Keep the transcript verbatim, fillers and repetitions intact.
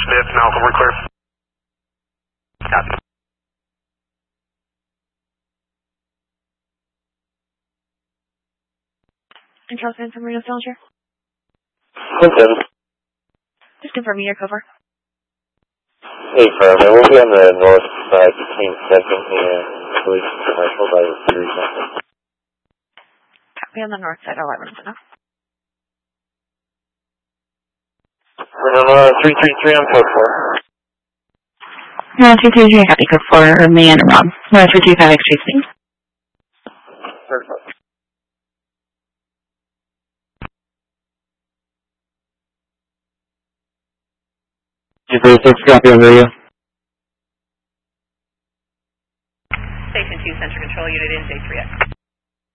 Smith, Malcolm, we're clear. Copy. Control Center from Reno Soldier. Clinton. Just confirming your cover. Hey, firm. We'll be on the north side between second and police commercial by three seconds. Copy on the north side, eleven is enough. Reno three three three on code four. No, two two three, copy code four, me and Rob. No, three two five X-ray speed. Perfect. two three six, copy on radio. Station two, Central Control Unit in J three X.